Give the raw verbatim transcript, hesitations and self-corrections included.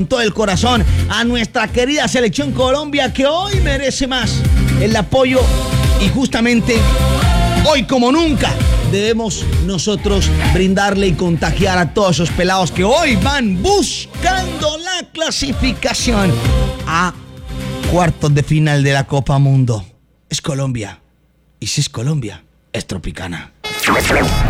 todo el corazón a nuestra querida selección Colombia, que hoy merece más el apoyo, y justamente hoy como nunca debemos nosotros brindarle y contagiar a todos esos pelados que hoy van buscando la clasificación a cuartos de final de la Copa Mundo. Es Colombia, y si es Colombia, es Tropicana.